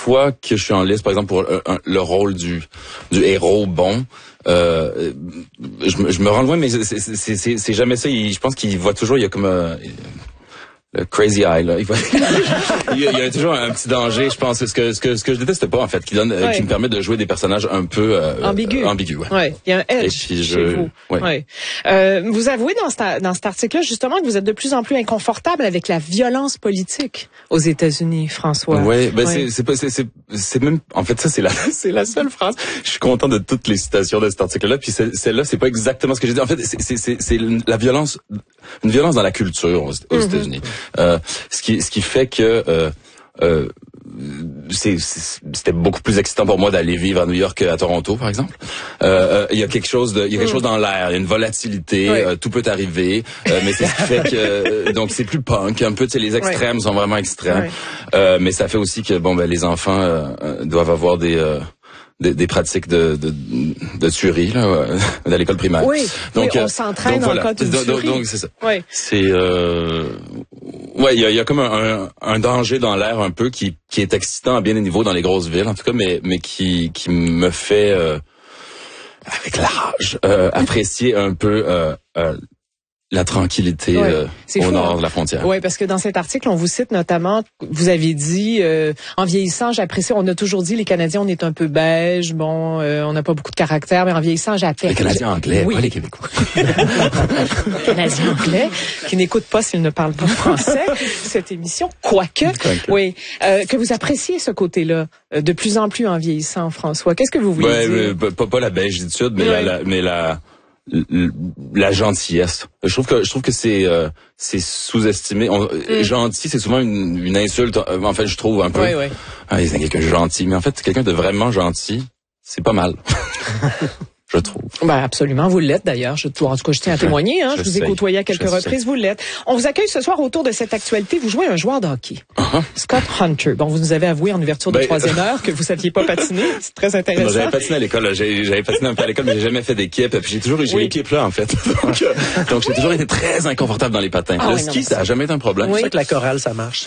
fois que je suis en liste, par exemple pour le rôle du héros bon, je me rends loin, mais c'est jamais ça. Je pense qu'il voit toujours, il y a comme le crazy eye là. Il y a toujours un petit danger, je pense. Ce que je déteste pas en fait, qui me permet de jouer des personnages un peu ambigus. Ouais. Il y a un edge. Et puis chez vous. Ouais. Vous avouez dans cet article-là justement que vous êtes de plus en plus inconfortable avec la violence politique aux États-Unis, François. Ouais, c'est même en fait ça c'est la seule phrase. Je suis content de toutes les citations de cet article-là, puis celle-là c'est pas exactement ce que j'ai dit. En fait, c'est la violence, une violence dans la culture aux États-Unis. Ce qui fait que c'était beaucoup plus excitant pour moi d'aller vivre à New York qu'à Toronto, par exemple. Il y a quelque chose dans l'air, il y a une volatilité, tout peut arriver, mais c'est ce qui fait que donc c'est plus punk, un peu, tu sais, les extrêmes sont vraiment extrêmes, mais ça fait aussi que les enfants doivent avoir des pratiques de tuerie là à l'école primaire. Oui, donc on s'entraîne en cas de tuerie. Donc c'est ça. Oui. C'est il y a comme un danger dans l'air un peu qui est excitant à bien des niveaux dans les grosses villes en tout cas, mais qui me fait avec l'âge apprécier un peu la tranquillité au nord de la frontière. Oui, parce que dans cet article, on vous cite notamment, vous avez dit, en vieillissant, j'apprécie, on a toujours dit, les Canadiens, on est un peu beige, on n'a pas beaucoup de caractère, mais en vieillissant, j'apprécie. Les Canadiens anglais, pas les Québécois. Les Canadiens anglais, qui n'écoutent pas s'ils ne parlent pas français, cette émission, quoique. Oui, que vous appréciez ce côté-là, de plus en plus en vieillissant, François. Qu'est-ce que vous voulez dire? Pas la beigitude, mais la gentillesse. Je trouve que c'est sous-estimé. Gentil, c'est souvent une insulte. En fait, je trouve un peu. Oui. C'est quelqu'un de gentil, mais en fait, quelqu'un de vraiment gentil, c'est pas mal. Je trouve. Absolument, vous l'êtes d'ailleurs. En tout cas, je tiens à témoigner. Je vous ai côtoyé à quelques reprises, vous l'êtes. On vous accueille ce soir autour de cette actualité. Vous jouez un joueur de hockey, Scott Hunter. Bon, vous nous avez avoué en ouverture de troisième heure que vous saviez pas patiner. C'est très intéressant. J'avais patiné à l'école. J'avais patiné un peu à l'école, mais j'ai jamais fait d'équipe. Puis j'ai l'équipe là en fait. Donc j'ai toujours été très inconfortable dans les patins. Le ski, ça a jamais été un problème. C'est ça que la chorale, ça marche.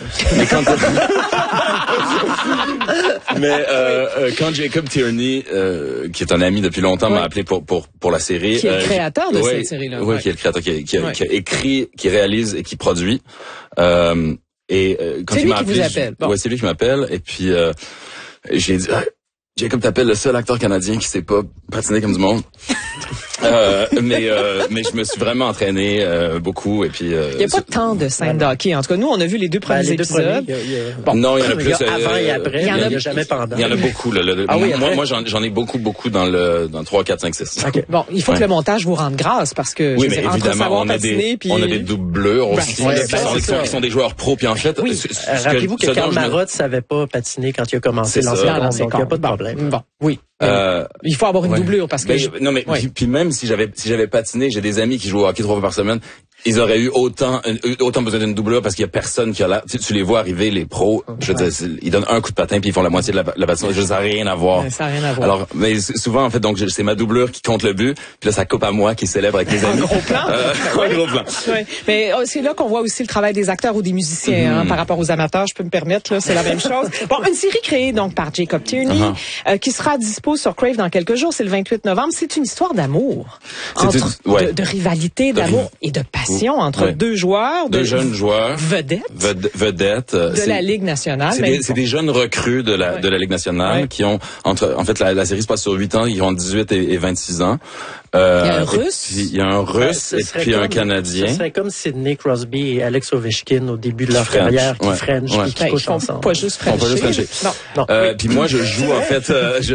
Mais quand Jacob Tierney, qui est un ami depuis longtemps, m'a appelé pour la série. Qui est le créateur de cette série-là. Oui, qui est le créateur, qui a écrit, qui réalise et qui produit. Quand il m'a appelé, c'est lui qui m'appelle. Et puis j'ai dit, Jacob t'appelle le seul acteur canadien qui sait pas patiner comme du monde. Mais je me suis vraiment entraîné beaucoup et puis il y a pas tant de scènes de hockey. En tout cas, nous on a vu les deux premiers épisodes. Non, il y en a plus avant et après, il y a jamais pendant. Il y en a beaucoup là. Moi j'en ai beaucoup dans 3 4 5 6. Okay. Bon, il faut que le montage vous rende grâce parce que mais évidemment on a des doubleurs aussi qui sont des joueurs pros puis en fait rappelez-vous que Karl Marotte savait pas patiner quand il a commencé l'ancien, donc il y a pas de problème. Bon, oui. Il faut avoir une doublure parce que puis même si j'avais patiné, j'ai des amis qui jouent au hockey 3 fois par semaine, ils auraient eu autant besoin d'une doublure parce qu'il y a personne qui a là. Tu les vois arriver, les pros, je veux dire, ils donnent un coup de patin puis ils font la moitié de la patinoire. Ça n'a rien à voir. Ça n'a rien à voir. Alors, mais souvent en fait, donc c'est ma doublure qui compte le but, puis là ça coupe à moi qui célèbre avec les amis. Un gros plan. Un gros plan. Oui. Mais c'est là qu'on voit aussi le travail des acteurs ou des musiciens par rapport aux amateurs. Je peux me permettre là, c'est la même chose. Bon, une série créée donc par Jacob Tierney qui sera dispo sur Crave dans quelques jours. C'est le 28 novembre. C'est une histoire d'amour, de rivalité, d'amour et de passion entre deux joueurs, deux jeunes joueurs, vedettes de la Ligue nationale. C'est des jeunes recrues de la Ligue nationale qui ont en fait la série se passe sur 8 ans, ils ont 18 et 26 ans. Il y a un Russe. Il y a un Russe et puis un Canadien. Ce serait comme Sidney Crosby et Alex Ovechkin au début de leur carrière qui French puis qui couchent ensemble. Pas juste Frencher. Non. Puis moi je joue en fait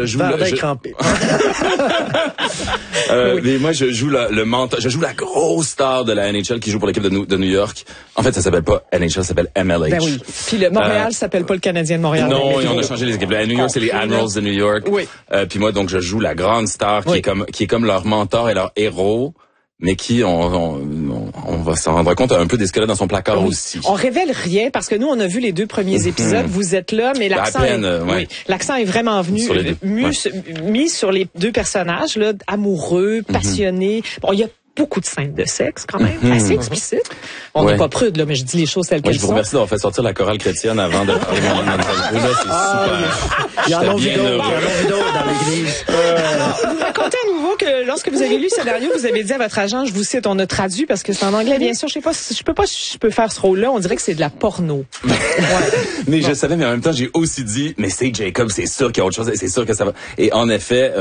mais moi je joue le mentor, je joue la grosse star de la NHL qui joue pour l'équipe de New York. En fait, ça s'appelle pas NHL, ça s'appelle MLH. Ben oui. Puis le Montréal s'appelle pas le Canadien de Montréal. Non, on a changé les équipes. À New York, c'est les Admirals de New York. Oui. Puis moi donc je joue la grande star qui est comme leur mentor et leur héros. Mais qui, on va s'en rendre compte, a un peu des squelettes dans son placard aussi. On révèle rien parce que nous, on a vu les 2 premiers épisodes. Vous êtes là, mais l'accent, l'accent est vraiment venu mis sur les 2 personnages là, amoureux, passionnés. Bon, il y a beaucoup de scènes de sexe, quand même, assez explicite. On n'est pas prude, là, mais je dis les choses telles qu'elles sont. Je vous remercie d'avoir fait sortir la chorale chrétienne avant de parler de mon là, c'est super. Il y en a d'autres dans l'église. Vous racontez à nouveau que lorsque vous avez lu le scénario, vous avez dit à votre agent, je vous cite, on a traduit parce que c'est en anglais, bien sûr. Je sais pas si je peux faire ce rôle-là. On dirait que c'est de la porno. Mais je savais, mais en même temps, j'ai aussi dit, mais c'est Jacob, c'est sûr qu'il y a autre chose, c'est sûr que ça va. Et en effet,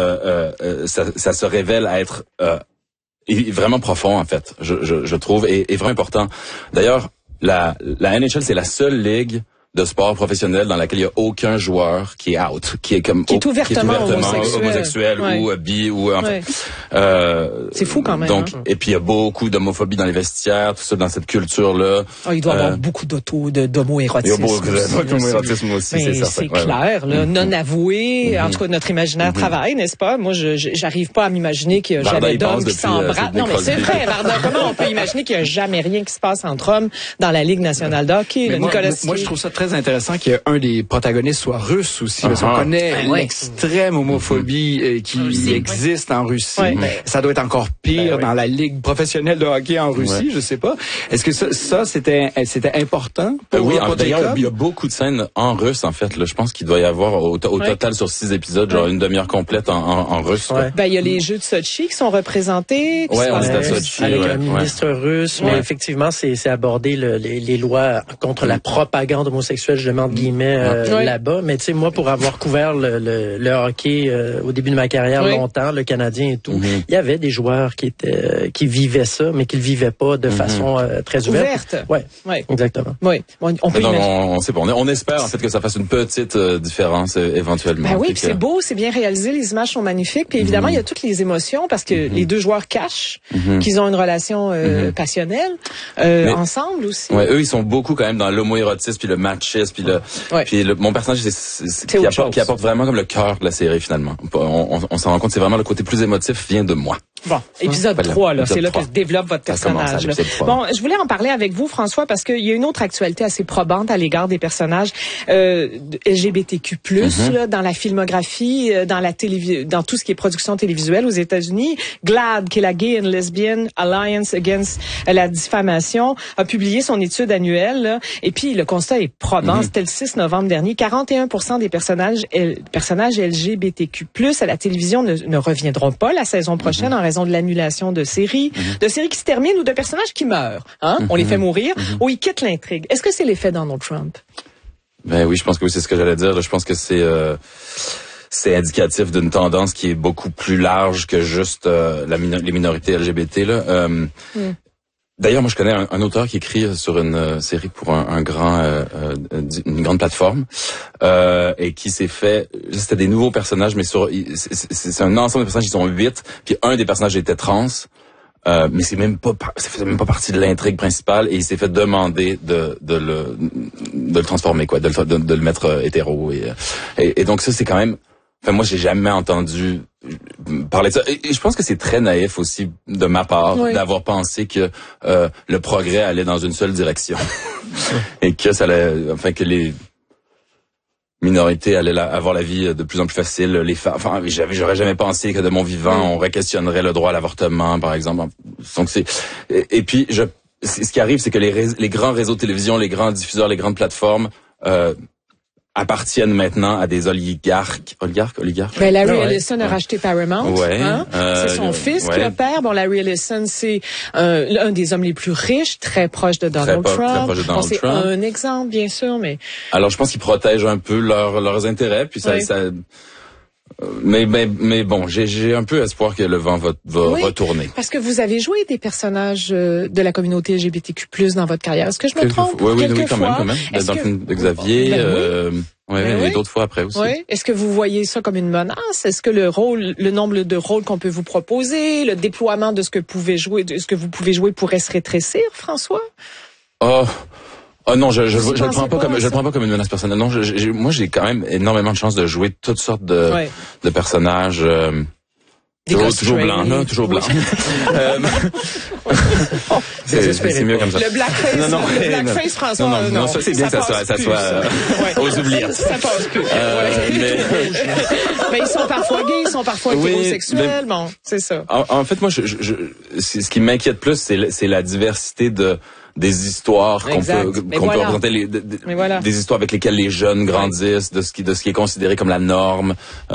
ça se révèle à être vraiment profond, en fait, je trouve, et vraiment important. D'ailleurs, la NHL, c'est la seule ligue de sport professionnel dans laquelle il y a aucun joueur qui est out, qui est ouvertement homosexuel ou bi ou en fait. C'est fou quand même. Donc et puis il y a beaucoup d'homophobie dans les vestiaires, tout ça dans cette culture là. Il doit y avoir beaucoup d'homo-érotisme. Il y a beaucoup d'homo-érotisme aussi, c'est certain. C'est clair, là, non avoué, en tout cas notre imaginaire travaille, n'est-ce pas? Moi j'arrive pas à m'imaginer qu'il y a jamais d'hommes qui s'embrassent. Non mais c'est vrai, Varda, comment on peut imaginer qu'il y a jamais rien qui se passe entre hommes dans la Ligue nationale de hockey, Nicolas? Moi je trouve ça très intéressant qu'un des protagonistes soit russe aussi. Parce qu'on connaît l'extrême homophobie qui existe en Russie. Ça doit être encore pire dans la ligue professionnelle de hockey en Russie, je sais pas. Est-ce que ça c'était important pour Oui, d'ailleurs, il y a beaucoup de scènes en russe, en fait. Là, je pense qu'il doit y avoir au total sur 6 épisodes, genre une demi-heure complète en russe. Il y a les Jeux de Sochi qui sont représentés. Sochi, avec un ministre russe, mais effectivement, c'est aborder les lois contre la propagande homosexuelle, je demande guillemets là-bas. Mais tu sais, moi, pour avoir couvert le hockey au début de ma carrière longtemps, le Canadien et tout, il y avait des joueurs qui vivaient ça, mais qui le vivaient pas de façon très ouverte. Ouais, exactement. Oui, on peut imaginer. On espère en fait que ça fasse une petite différence éventuellement. Ben oui, puis c'est beau, c'est bien réalisé, les images sont magnifiques, puis évidemment il y a toutes les émotions parce que les deux joueurs cachent qu'ils ont une relation passionnelle ensemble aussi. Ouais, eux ils sont beaucoup quand même dans l'homoérotisme puis le machisme puis mon personnage qui apporte vraiment comme le cœur de la série finalement. On s'en rend compte, c'est vraiment le côté plus émotif vient de moi. Bon, épisode 3, là, c'est là que se développe votre personnage. Bon, je voulais en parler avec vous, François, parce qu'il y a une autre actualité assez probante à l'égard des personnages LGBTQ+, là, dans la filmographie, dans tout ce qui est production télévisuelle aux États-Unis. GLAAD, qui est la Gay and Lesbian Alliance Against la diffamation, a publié son étude annuelle, là, et puis le constat est probant. C'était le 6 novembre dernier. 41% des personnages LGBTQ+, à la télévision ne reviendront pas la saison prochaine en raison de l'annulation de séries qui se terminent ou de personnages qui meurent. On les fait mourir ou ils quittent l'intrigue. Est-ce que c'est l'effet Donald Trump? Ben oui, je pense que c'est ce que j'allais dire. Je pense que c'est indicatif d'une tendance qui est beaucoup plus large que juste les minorités LGBT. Là. D'ailleurs, moi, je connais un auteur qui écrit sur une série pour une grande plateforme et qui s'est fait. C'était des nouveaux personnages, mais c'est un ensemble de personnages. Ils sont 8. Puis un des personnages était trans, mais ça faisait même pas partie de l'intrigue principale. Et il s'est fait demander de le transformer, quoi, de le mettre hétéro. Et donc ça, c'est quand même. Enfin, moi, j'ai jamais entendu parler de ça. Et je pense que c'est très naïf aussi de ma part d'avoir pensé que le progrès allait dans une seule direction et que que les minorités allaient avoir la vie de plus en plus facile. Les femmes, j'aurais jamais pensé que de mon vivant on questionnerait le droit à l'avortement, par exemple. Donc et puis ce qui arrive, c'est que les grands réseaux de télévision, les grands diffuseurs, les grandes plateformes appartiennent maintenant à des oligarques. Ben, Larry Ellison a racheté Paramount. C'est son fils qui opère. Bon, Larry Ellison, c'est un des hommes les plus riches, très proche de Donald Trump. C'est un exemple, bien sûr, mais... Alors, je pense qu'ils protègent un peu leurs intérêts, puis ça mais bon, j'ai un peu espoir que le vent va retourner. Parce que vous avez joué des personnages de la communauté LGBTQ+ dans votre carrière. Est-ce que je me trompe? Oui, quand même. Dans le film de Xavier, et d'autres fois après aussi. Oui. Est-ce que vous voyez ça comme une menace? Est-ce que le nombre de rôles qu'on peut vous proposer, le déploiement de ce que vous pouvez jouer pourrait se rétrécir, François? Oh non, je le prends pas comme une menace personnelle. Non, moi j'ai quand même énormément de chance de jouer toutes sortes de personnages. Toujours blanc, là, toujours blanc. C'est mieux comme ça. Le blackface, le blackface, François. Non, ça c'est bien que ça soit aux oubliettes. Ça passe plus. Mais ils sont parfois gays, ils sont parfois hétérosexuels, bon, c'est ça. En fait, moi, ce qui m'inquiète plus, c'est la diversité des histoires qu'on peut représenter, des histoires avec lesquelles les jeunes grandissent, de ce qui est considéré comme la norme.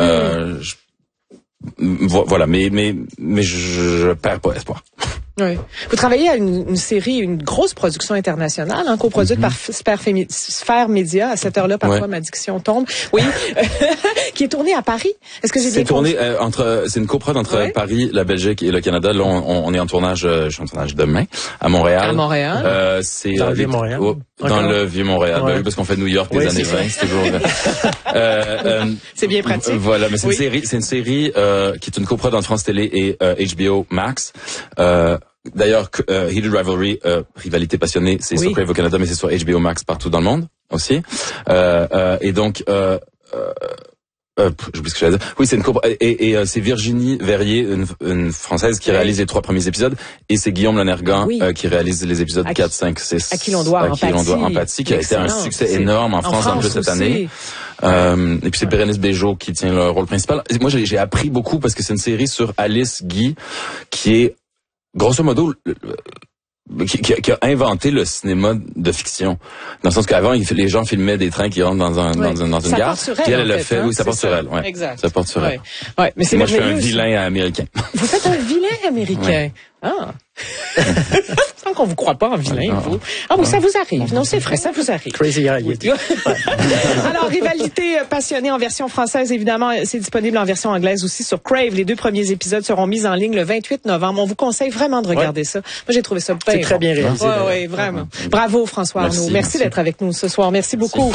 Voilà, mais je perds pas espoir. Oui. Vous travaillez à une série, une grosse production internationale, coproduite par Sphère Média. À cette heure-là, parfois, ma diction tombe. Oui. Qui est tournée à Paris. Est-ce que j'ai bien compris? C'est une coprod entre Paris, la Belgique et le Canada. Là, on est en tournage, je suis en tournage demain, à Montréal. À Montréal. C'est dans le Vieux-Montréal. Dans le Vieux-Montréal. Oui, parce qu'on fait New York des années 20. C'est toujours, c'est bien pratique. Voilà, mais c'est une série, qui est une coprod entre France Télé et HBO Max. D'ailleurs, Heated Rivalry, rivalité passionnée, c'est sur Crave au Canada, mais c'est sur HBO Max partout dans le monde aussi. Et donc, j'oublie ce que j'allais dire. Oui, c'est une et c'est Virginie Verrier, une Française, qui réalise les 3 premiers épisodes, et c'est Guillaume Lonergan qui réalise les épisodes 4, 5, 6. À qui l'on doit Empathie, qui a été un succès énorme en France en plus cette année. Et puis c'est Bérénice Bejo qui tient le rôle principal. Et moi, j'ai appris beaucoup parce que c'est une série sur Alice Guy, qui est grosso modo qui a inventé le cinéma de fiction. Dans le sens qu'avant, les gens filmaient des trains qui rentrent dans une gare. Puis elle le fait, ça porte sur elle. Ouais. Exact. Ça porte sur elle. Ouais, mais c'est moi, je fais un vilain américain. Vous faites un vilain américain. Ouais. Ah. Sans qu'on vous croit pas en vilain, vous. Ah oui, ça vous arrive. Non, c'est vrai, ça vous arrive. Crazy Eye. Alors, Rivalité passionnée en version française, évidemment, c'est disponible en version anglaise aussi sur Crave. Les 2 premiers épisodes seront mis en ligne le 28 novembre. On vous conseille vraiment de regarder ça. Moi, j'ai trouvé ça bien. C'est très bien réalisé. Oui, vraiment. Bravo, François Arnaud. Merci d'être avec nous ce soir. Merci beaucoup.